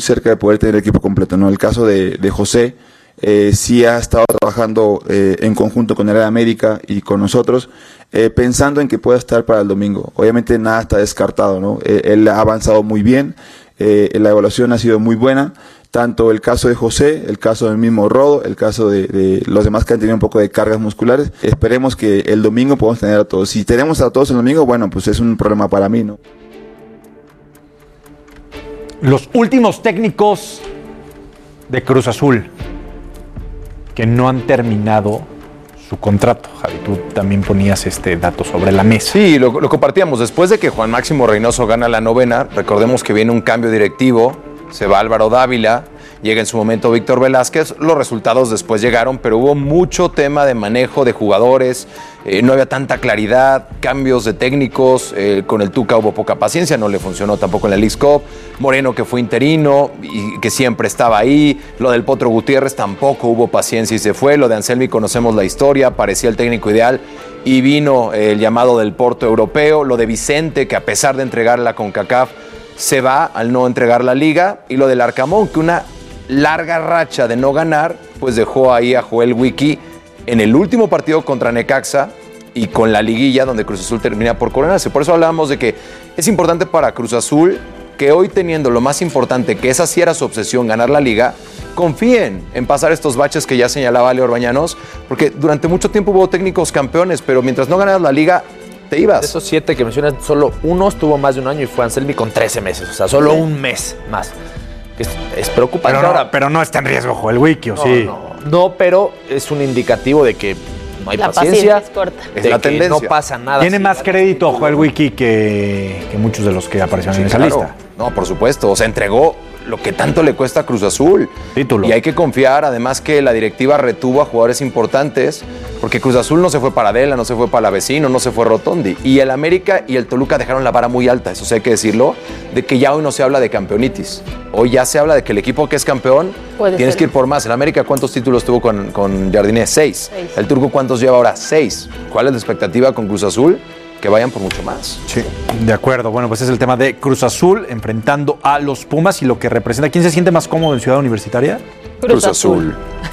cerca de poder tener el equipo completo, ¿no? El caso de José, sí ha estado trabajando en conjunto con el América y con nosotros, pensando en que pueda estar para el domingo. Obviamente nada está descartado, ¿no? Él ha avanzado muy bien, la evaluación ha sido muy buena, tanto el caso de José, el caso del mismo Rodo, el caso de los demás que han tenido un poco de cargas musculares. Esperemos que el domingo podamos tener a todos. Si tenemos a todos el domingo, bueno, pues es un problema para mí, ¿no? Los últimos técnicos de Cruz Azul que no han terminado su contrato. Javi, tú también ponías este dato sobre la mesa. Sí, lo compartíamos. Después de que Juan Máximo Reynoso gana la novena, recordemos que viene un cambio directivo, se va Álvaro Dávila, llega en su momento Víctor Velázquez, los resultados después llegaron, pero hubo mucho tema de manejo de jugadores, no había tanta claridad, cambios de técnicos, con el Tuca hubo poca paciencia, no le funcionó tampoco en la Leagues Cup, Moreno que fue interino y que siempre estaba ahí, lo del Potro Gutiérrez tampoco hubo paciencia y se fue, lo de Anselmi conocemos la historia, parecía el técnico ideal y vino el llamado del Porto europeo, lo de Vicente que a pesar de entregar la CONCACAF se va al no entregar la liga y lo del Arcamón que una larga racha de no ganar, pues dejó ahí a Joel Wiki en el último partido contra Necaxa y con la liguilla donde Cruz Azul termina por coronarse. Por eso hablábamos de que es importante para Cruz Azul que hoy teniendo lo más importante, que esa sí era su obsesión, ganar la liga, confíen en pasar estos baches que ya señalaba Leo Orbañanos, porque durante mucho tiempo hubo técnicos campeones, pero mientras no ganas la liga, te ibas. De esos 7 que mencionas, solo uno estuvo más de un año y fue Anselmi con 13 meses, o sea, solo un mes más. Es preocupante. Pero no está en riesgo Joel Wiki, ¿o sí? No, pero es un indicativo de que no hay paciencia. Es corta. De Es la que tendencia. no pasa nada. Tiene más crédito Joel Wiki que muchos de los que aparecieron en esa lista. No, por supuesto. O sea, entregó lo que tanto le cuesta a Cruz Azul. Título. Y hay que confiar, además que la directiva retuvo a jugadores importantes, porque Cruz Azul no se fue para Adela, no se fue para la Vecino, no se fue Rotondi. Y el América y el Toluca dejaron la vara muy alta, eso sí hay que decirlo, de que ya hoy no se habla de campeonitis. Hoy ya se habla de que el equipo que es campeón tienes que ir por más. El América, ¿cuántos títulos tuvo con Jardinés? 6. El Turco, ¿cuántos lleva ahora? 6. ¿Cuál es la expectativa con Cruz Azul? Que vayan por mucho más. Sí, de acuerdo. Bueno, pues es el tema de Cruz Azul enfrentando a los Pumas y lo que representa. ¿Quién se siente más cómodo en Ciudad Universitaria? Cruz Azul.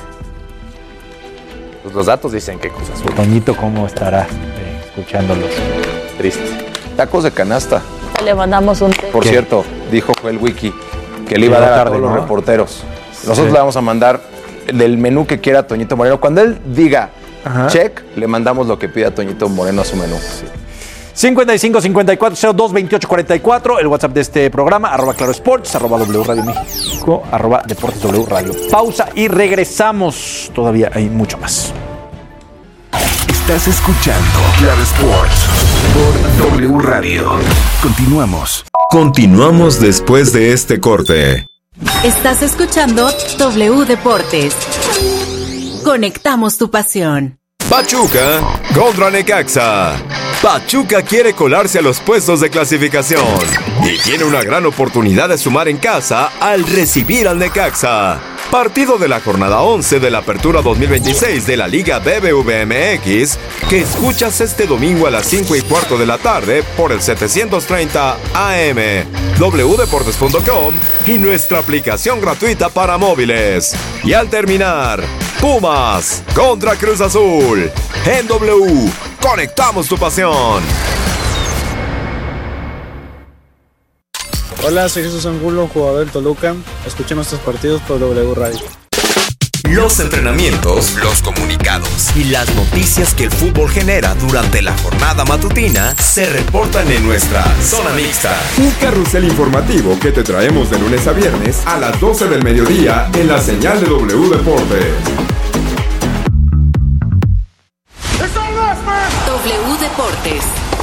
Pues los datos dicen que Cruz Azul. Toñito, ¿cómo estará escuchándolos? Triste. Tacos de canasta. Le mandamos un té. Por cierto, dijo Joel Wiki que le iba a dar a todos los reporteros. Nosotros le vamos a mandar del menú que quiera Toñito Moreno. Cuando él diga check, le mandamos lo que pida Toñito Moreno a su menú. Sí. 55 54 02 28 44, el WhatsApp de este programa, @Claro Sports, @W Radio México, @Deportes W Radio. Pausa y regresamos. Todavía hay mucho más. Estás escuchando Claro Sports por W Radio. Continuamos después de este corte. Estás escuchando W Deportes. Conectamos tu pasión. Pachuca contra Necaxa. Pachuca quiere colarse a los puestos de clasificación y tiene una gran oportunidad de sumar en casa al recibir al Necaxa. Partido de la jornada 11 de la Apertura 2026 de la Liga BBVA-MX, que escuchas este domingo a las 5:15 de la tarde por el 730 AM, wdeportes.com y nuestra aplicación gratuita para móviles. Y al terminar, Pumas contra Cruz Azul. En W, conectamos tu pasión. Hola, soy Jesús Angulo, jugador del Toluca. Escuchen nuestros partidos por W Radio. Los entrenamientos, los comunicados y las noticias que el fútbol genera durante la jornada matutina se reportan en nuestra Zona Mixta. Un carrusel informativo que te traemos de lunes a viernes a las 12 del mediodía en la señal de W Deportes. W Deportes.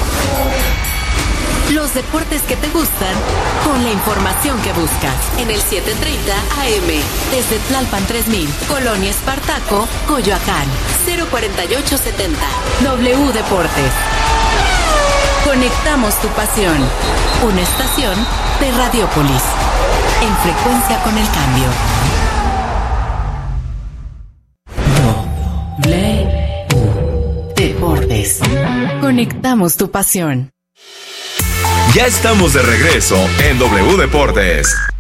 Los deportes que te gustan con la información que buscas. En el 730 AM. Desde Tlalpan 3000, Colonia Espartaco, Coyoacán. 04870. W Deportes. Conectamos tu pasión. Una estación de Radiópolis. En frecuencia con el cambio. W Deportes. Conectamos tu pasión. Ya estamos de regreso en W Deportes.